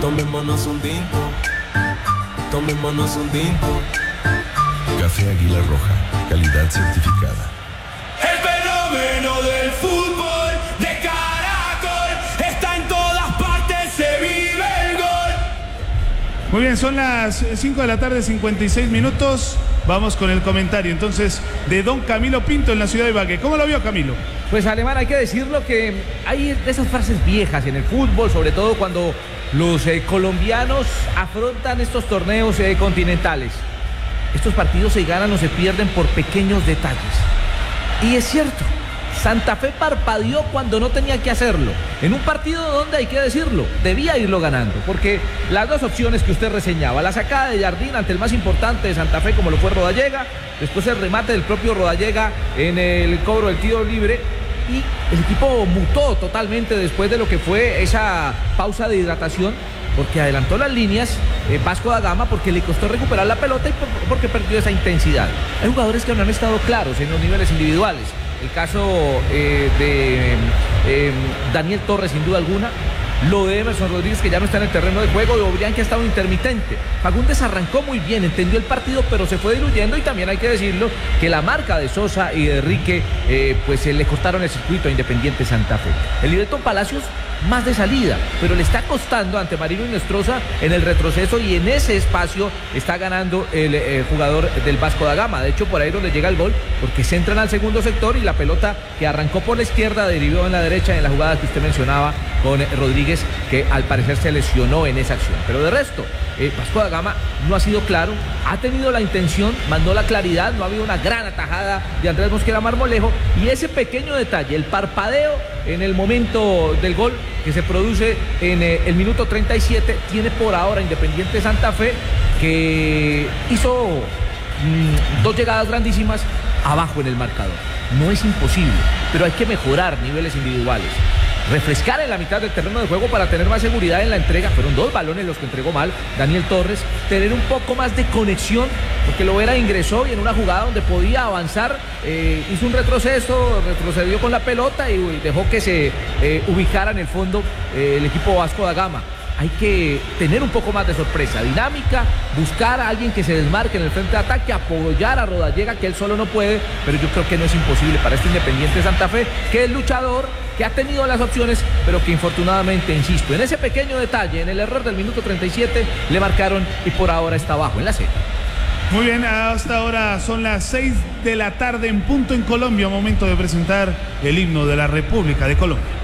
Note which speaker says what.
Speaker 1: Tomémonos un tinto, tomémonos un tinto.
Speaker 2: Café Águila Roja, calidad certificada.
Speaker 1: El fenómeno del fútbol de Caracol está en todas partes, se vive el gol.
Speaker 3: Muy bien, son las 5 de la tarde, 56 minutos. Vamos con el comentario entonces de don Camilo Pinto en la ciudad de Ibagué. ¿Cómo lo vio, Camilo?
Speaker 4: Pues, Alemán, hay que decirlo que hay de esas frases viejas en el fútbol, sobre todo cuando los colombianos afrontan estos torneos continentales. Estos partidos se ganan o se pierden por pequeños detalles. Y es cierto, Santa Fe parpadeó cuando no tenía que hacerlo. En un partido donde, hay que decirlo, debía irlo ganando. Porque las dos opciones que usted reseñaba, la sacada de Jardín ante el más importante de Santa Fe, como lo fue Rodallega, después el remate del propio Rodallega en el cobro del tiro libre, y el equipo mutó totalmente después de lo que fue esa pausa de hidratación, porque adelantó las líneas Vasco da Gama, porque le costó recuperar la pelota y porque perdió esa intensidad. Hay jugadores que no han estado claros en los niveles individuales. El caso de Daniel Torres, sin duda alguna. Lo de Emerson Rodríguez, que ya no está en el terreno de juego. De Obrián, que ha estado intermitente. Fagundes arrancó muy bien, entendió el partido, pero se fue diluyendo. Y también hay que decirlo, que la marca de Sosa y de Enrique pues le costaron el circuito a Independiente Santa Fe. El libreto Palacios, más de salida, pero le está costando ante Marino Inestrosa en el retroceso, y en ese espacio está ganando el jugador del Vasco da Gama. De hecho, por ahí donde llega el gol, porque se entran al segundo sector y la pelota que arrancó por la izquierda derivó en la derecha, en la jugada que usted mencionaba con Rodríguez, que al parecer se lesionó en esa acción. Pero de resto, Vasco da Gama no ha sido claro, ha tenido la intención, mandó la claridad, no ha habido una gran atajada de Andrés Mosquera Marmolejo, y ese pequeño detalle, el parpadeo en el momento del gol que se produce en el minuto 37, tiene por ahora Independiente Santa Fe, que hizo dos llegadas grandísimas abajo en el marcador. No es imposible, pero hay que mejorar niveles individuales. Refrescar en la mitad del terreno de juego para tener más seguridad en la entrega. Fueron dos balones los que entregó mal Daniel Torres. Tener un poco más de conexión, porque Lovera ingresó y en una jugada donde podía avanzar hizo un retroceso, retrocedió con la pelota y dejó que se ubicara en el fondo el equipo Vasco da Gama. Hay que tener un poco más de sorpresa, dinámica, buscar a alguien que se desmarque en el frente de ataque, apoyar a Rodallega, que él solo no puede, pero yo creo que no es imposible para este Independiente Santa Fe, que es luchador, que ha tenido las opciones, pero que infortunadamente, insisto, en ese pequeño detalle, en el error del minuto 37, le marcaron y por ahora está abajo en la serie.
Speaker 3: Muy bien, hasta ahora son las 6 de la tarde en punto en Colombia, momento de presentar el himno de la República de Colombia.